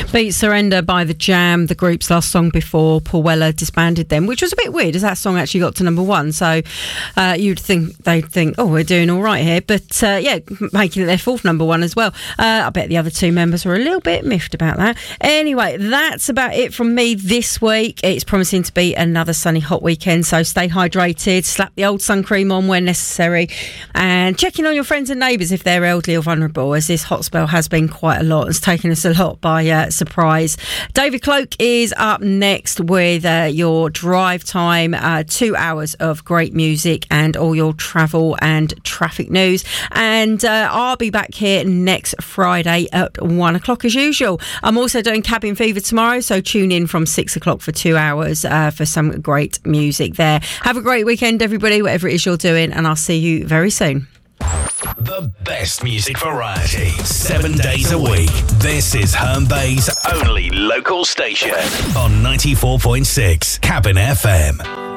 Beat Surrender by The Jam, the group's last song before Paul Weller disbanded them, which was a bit weird as that song actually got to number one. So you'd think they'd think, oh, we're doing all right here. But yeah, making it their fourth number one as well. I bet the other two members were a little bit miffed about that. Anyway, that's about it from me this week. It's promising to be another sunny, hot weekend. So stay hydrated, slap the old sun cream on when necessary, and check in on your friends and neighbours if they're elderly or vulnerable, as this hot spell has been quite a lot. It's taken us a lot by surprise. David Cloak is up next with your drive time, 2 hours of great music and all your travel and traffic news. And I'll be back here next Friday at 1 o'clock as usual. I'm also doing Cabin Fever tomorrow, so tune in from 6 o'clock for 2 hours for some great music there. Have a great weekend, everybody, whatever it is you're doing, and I'll see you very soon. The best music variety, 7 days a week. This is Herne Bay's only local station on 94.6 Cabin FM.